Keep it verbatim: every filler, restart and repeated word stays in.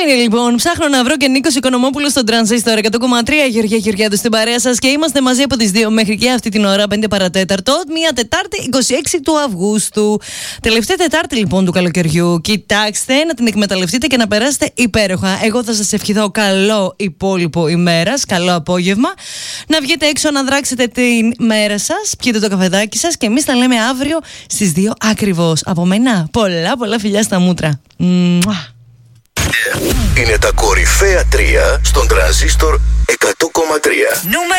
είναι λοιπόν. Ψάχνω να βρω και Νίκος Οικονομόπουλος στον Τρανζίστορ εκατό κόμμα τρία. Γεωργία Γεωργιάδου στην παρέα σας και είμαστε μαζί από τις δύο μέχρι και αυτή την ώρα, πέντε παρατέταρτο. Μια Τετάρτη, είκοσι έξι του Αυγούστου. Τελευταία Τετάρτη λοιπόν του καλοκαιριού. Κοιτάξτε να την εκμεταλλευτείτε και να περάσετε υπέροχα. Εγώ θα σας ευχηθώ καλό υπόλοιπο ημέρας, καλό απόγευμα. Να βγείτε έξω να δράξετε την μέρα σας, πιείτε το καφεδάκι σας και εμείς τα λέμε αύριο στις δύο ακριβώς. Από μένα, πολλά πολλά φιλιά στα μούτρα. Μουα. Είναι τα κορυφαία τρία στον Τρανζίστορ εκατό κόμμα τρία.